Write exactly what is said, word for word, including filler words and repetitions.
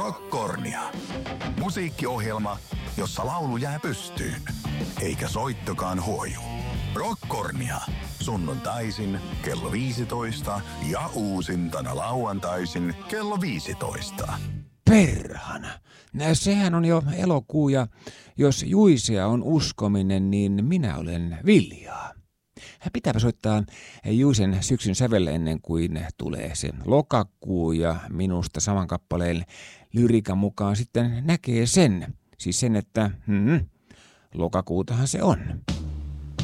Rockkornia. Musiikkiohjelma, jossa laulu jää pystyyn, eikä soittokaan huoju. Rockkornia. Sunnuntaisin kello viisitoista ja uusintana lauantaisin kello viisitoista. Perhana. Sehän on jo elokuu ja jos Juisea on uskominen, niin minä olen viljaa. Pitääpä soittaa Juisen syksyn sävelle ennen kuin tulee se lokakuu ja minusta saman kappaleen lyriikan mukaan sitten näkee sen. Siis sen, että hmm, lokakuutahan se on.